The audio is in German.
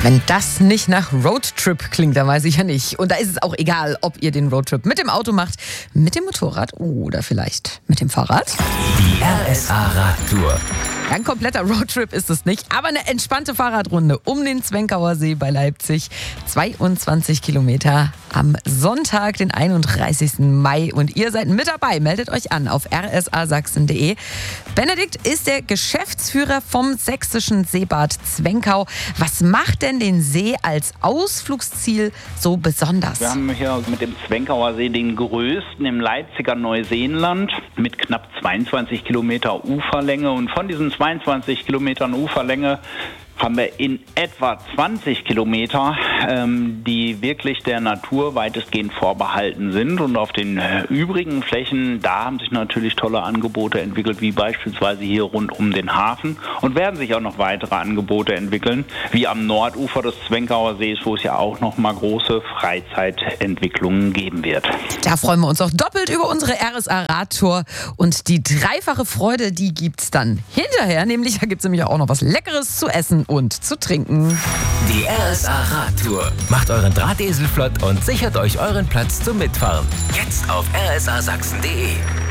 Wenn das nicht nach Roadtrip klingt, dann weiß ich ja nicht. Und da ist es auch egal, ob ihr den Roadtrip mit dem Auto macht, mit dem Motorrad oder vielleicht mit dem Fahrrad. Die RSA Radtour. Ein kompletter Roadtrip ist es nicht, aber eine entspannte Fahrradrunde um den Zwenkauer See bei Leipzig. 22 Kilometer am Sonntag, den 31. Mai. Und ihr seid mit dabei. Meldet euch an auf rsasachsen.de. Benedikt ist der Geschäftsführer vom sächsischen Seebad Zwenkau. Was macht denn den See als Ausflugsziel so besonders? Wir haben hier mit dem Zwenkauer See den größten im Leipziger Neuseenland mit knapp 22 Kilometer Uferlänge. Und von diesen 22 Kilometern Uferlänge haben wir in etwa 20 Kilometer, die wirklich der Natur weitestgehend vorbehalten sind. Und auf den übrigen Flächen, da haben sich natürlich tolle Angebote entwickelt, wie beispielsweise hier rund um den Hafen. Und werden sich auch noch weitere Angebote entwickeln, wie am Nordufer des Zwenkauer Sees, wo es ja auch noch mal große Freizeitentwicklungen geben wird. Da freuen wir uns auch doppelt über unsere RSA-Radtour. Und die dreifache Freude, die gibt's dann hinterher. Nämlich, da gibt's nämlich auch noch was Leckeres zu essen und zu trinken. Die RSA Radtour. Macht euren Drahtesel flott und sichert euch euren Platz zum Mitfahren. Jetzt auf rsasachsen.de.